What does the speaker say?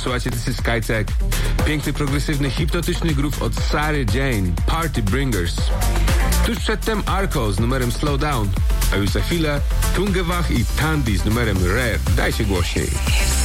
Słuchajcie, this is Skytech. Piękny, progresywny, hipnotyczny groove od Sary Jane, Party Bringers. Tuż przedtem Arco z numerem Slow Down, a już za chwilę Tungewach i Tandy z numerem Rare. Dajcie głośniej.